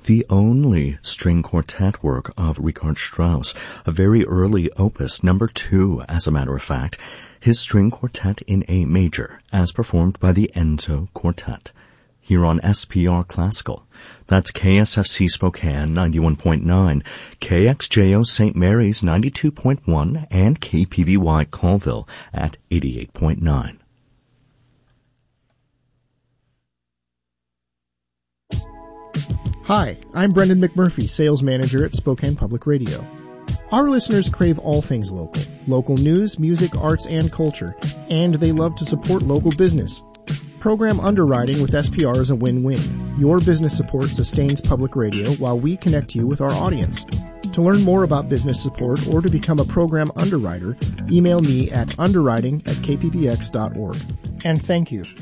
the only string quartet work of Richard Strauss, a very early opus, number 2, as a matter of fact, his string quartet in A major, as performed by the Enzo Quartet, here on SPR Classical. That's KSFC Spokane 91.9, KXJO St. Mary's 92.1, and KPVY Colville at 88.9. Hi, I'm Brendan McMurphy, Sales Manager at Spokane Public Radio. Our listeners crave all things local, local news, music, arts, and culture, and they love to support local business. Program underwriting with SPR is a win-win. Your business support sustains public radio while we connect you with our audience. To learn more about business support or to become a program underwriter, email me at underwriting@kppx.org. And thank you.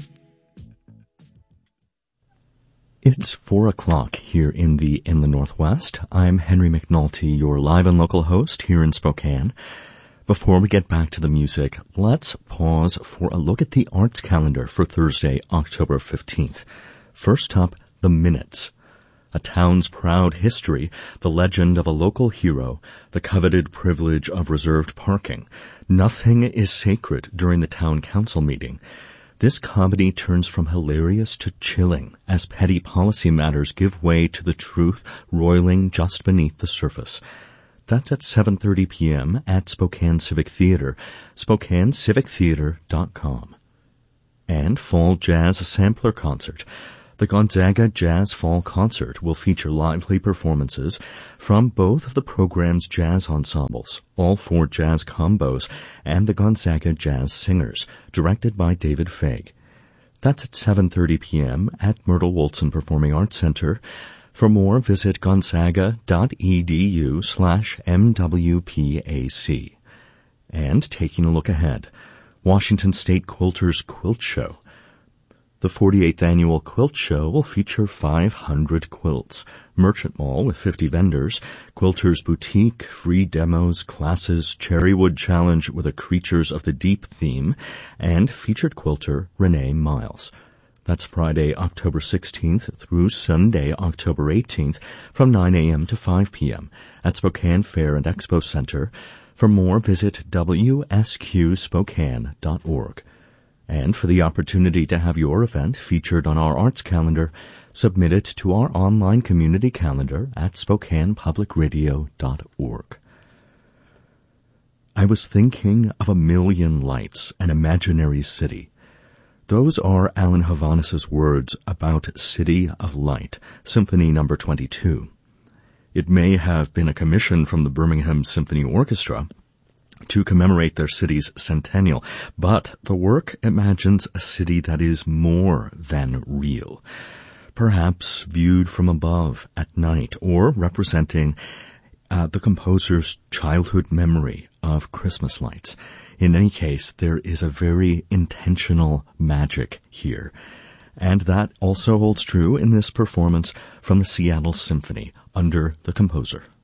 It's 4 o'clock here in the Northwest. I'm Henry McNulty, your live and local host here in Spokane. Before we get back to the music, let's pause for a look at the arts calendar for Thursday, October 15th. First up, the Minutes. A town's proud history, the legend of a local hero, the coveted privilege of reserved parking. Nothing is sacred during the town council meeting. This comedy turns from hilarious to chilling as petty policy matters give way to the truth roiling just beneath the surface. That's at 7:30 p.m. at Spokane Civic Theater, SpokaneCivicTheater.com. And Fall Jazz Sampler Concert. The Gonzaga Jazz Fall Concert will feature lively performances from both of the program's jazz ensembles, all 4 jazz combos, and the Gonzaga Jazz Singers, directed by David Faig. That's at 7:30 p.m. at Myrtle Wolson Performing Arts Center. For more, visit gonzaga.edu/MWPAC. And taking a look ahead, Washington State Quilters Quilt Show. The 48th Annual Quilt Show will feature 500 quilts, Merchant Mall with 50 vendors, Quilters Boutique, free demos, classes, Cherrywood Challenge with a Creatures of the Deep theme, and featured quilter Renee Miles. That's Friday, October 16th through Sunday, October 18th from 9 a.m. to 5 p.m. at Spokane Fair and Expo Center. For more, visit wsqspokane.org. And for the opportunity to have your event featured on our arts calendar, submit it to our online community calendar at SpokanePublicRadio.org. I was thinking of a million lights, an imaginary city. Those are Alan Havanis' words about City of Light, Symphony No. 22. It may have been a commission from the Birmingham Symphony Orchestra to commemorate their city's centennial, but the work imagines a city that is more than real, perhaps viewed from above at night, or representing the composer's childhood memory of Christmas lights. In any case, there is a very intentional magic here, and that also holds true in this performance from the Seattle Symphony under the composer.